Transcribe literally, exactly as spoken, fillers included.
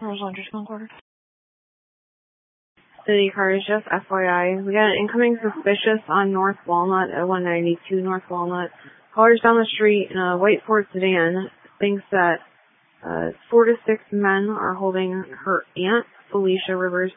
Roselander Concord. City Cars, just F Y I. We got an incoming suspicious on North Walnut at one ninety-two North Walnut. Caller's down the street in a white Ford sedan. Thinks that uh, four to six men are holding her aunt, Felicia Rivers,